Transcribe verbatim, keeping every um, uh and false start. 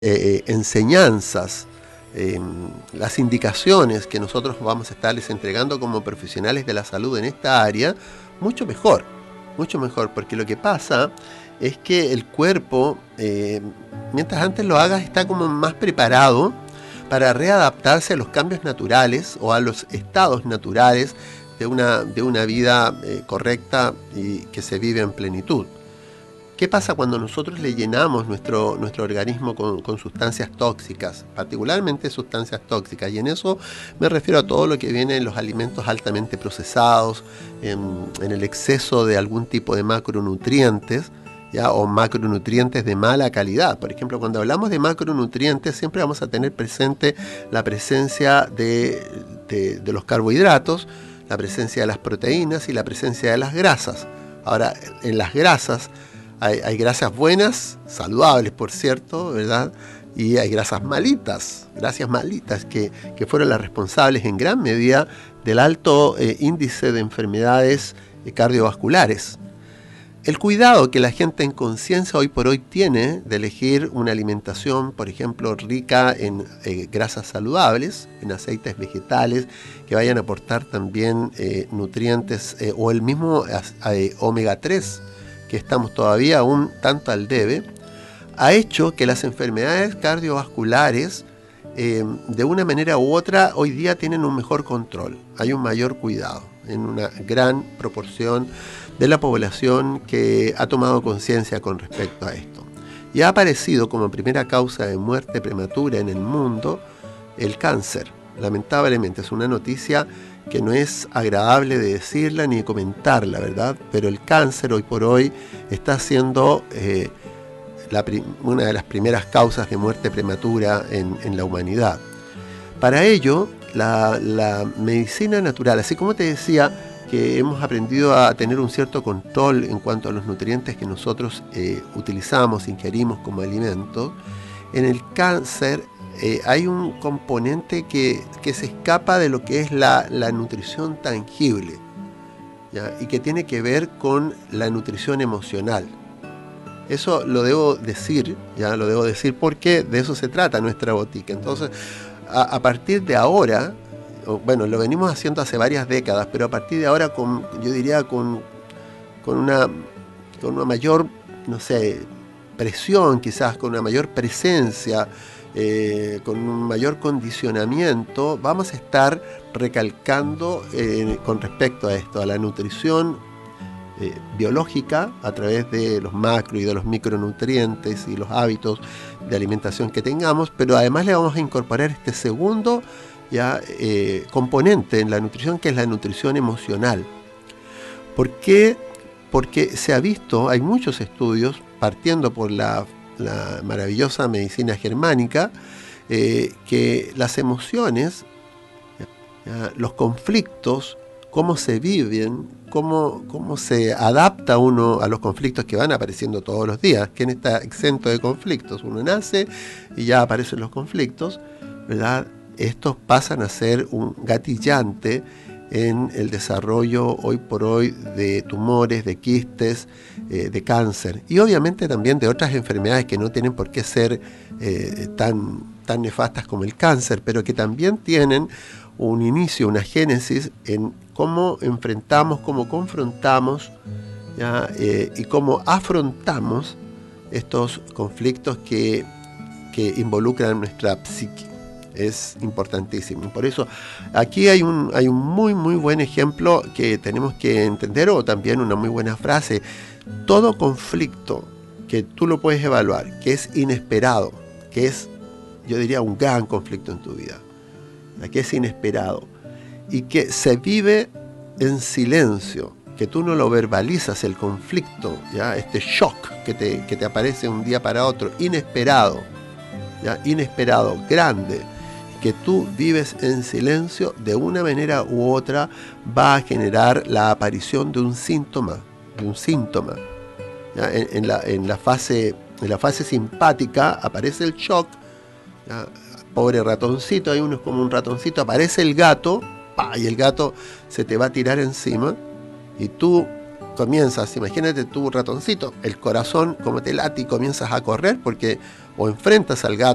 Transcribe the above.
eh, enseñanzas, eh, las indicaciones que nosotros vamos a estarles entregando como profesionales de la salud en esta área, mucho mejor, mucho mejor, porque lo que pasa es que el cuerpo, eh, mientras antes lo hagas, está como más preparado para readaptarse a los cambios naturales o a los estados naturales de una, de una vida eh, correcta y que se vive en plenitud. ¿Qué pasa cuando nosotros le llenamos nuestro, nuestro organismo con, con sustancias tóxicas, particularmente sustancias tóxicas? Y en eso me refiero a todo lo que viene en los alimentos altamente procesados, en, en el exceso de algún tipo de macronutrientes, ¿ya? O macronutrientes de mala calidad. Por ejemplo, cuando hablamos de macronutrientes, siempre vamos a tener presente la presencia de, de, de los carbohidratos, la presencia de las proteínas y la presencia de las grasas. Ahora, en las grasas, Hay, hay grasas buenas, saludables por cierto, ¿verdad? Y hay grasas malitas, grasas malitas que, que fueron las responsables en gran medida del alto eh, índice de enfermedades eh, cardiovasculares. El cuidado que la gente en conciencia hoy por hoy tiene de elegir una alimentación, por ejemplo, rica en eh, grasas saludables, en aceites vegetales, que vayan a aportar también eh, nutrientes eh, o el mismo eh, omega tres, que estamos todavía un tanto al debe, ha hecho que las enfermedades cardiovasculares eh, de una manera u otra hoy día tienen un mejor control, hay un mayor cuidado en una gran proporción de la población que ha tomado conciencia con respecto a esto. Y ha aparecido como primera causa de muerte prematura en el mundo el cáncer. Lamentablemente es una noticia que no es agradable de decirla ni de comentarla, ¿verdad? Pero el cáncer hoy por hoy está siendo eh, la una de las primeras causas de muerte prematura en, en la humanidad. Para ello, la, la medicina natural, así como te decía que hemos aprendido a tener un cierto control en cuanto a los nutrientes que nosotros eh, utilizamos, ingerimos como alimentos, en el cáncer Eh, hay un componente que, que se escapa de lo que es la, la nutrición tangible, ¿ya? Y que tiene que ver con la nutrición emocional. Eso lo debo decir, ya lo debo decir porque de eso se trata nuestra botica. Entonces, a, a partir de ahora, bueno, lo venimos haciendo hace varias décadas, pero a partir de ahora, con, yo diría con, con, una, con una mayor, no sé, presión quizás, con una mayor presencia, Eh, con un mayor condicionamiento, vamos a estar recalcando eh, con respecto a esto, a la nutrición eh, biológica a través de los macro y de los micronutrientes y los hábitos de alimentación que tengamos, pero además le vamos a incorporar este segundo ya, eh, componente en la nutrición, que es la nutrición emocional. ¿Por qué? Porque se ha visto, hay muchos estudios, partiendo por la la maravillosa medicina germánica, eh, que las emociones, ya, los conflictos, cómo se viven, cómo, cómo se adapta uno a los conflictos que van apareciendo todos los días. ¿Quién está exento de conflictos? Uno nace y ya aparecen los conflictos, ¿verdad? Estos pasan a ser un gatillante en el desarrollo hoy por hoy de tumores, de quistes, eh, de cáncer y obviamente también de otras enfermedades que no tienen por qué ser eh, tan, tan nefastas como el cáncer, pero que también tienen un inicio, una génesis en cómo enfrentamos, cómo confrontamos, ¿ya? Eh, y cómo afrontamos estos conflictos que, que involucran nuestra psique. Es importantísimo. Por eso aquí hay un, hay un muy muy buen ejemplo que tenemos que entender, o también una muy buena frase: todo conflicto que tú lo puedes evaluar, que es inesperado, que es, yo diría, un gran conflicto en tu vida, que es inesperado y que se vive en silencio, que tú no lo verbalizas, el conflicto, ¿ya? Este shock que te, que te aparece un día para otro, inesperado, ¿ya? Inesperado, grande, que tú vives en silencio, de una manera u otra va a generar la aparición de un síntoma, de un síntoma. ¿Ya? En, en, la, en, la fase, en la fase simpática aparece el shock, ¿ya? Pobre ratoncito, hay uno es como un ratoncito, aparece el gato, ¡pah! Y el gato se te va a tirar encima y tú comienzas, imagínate tu ratoncito, el corazón como te late y comienzas a correr porque o enfrentas al gato,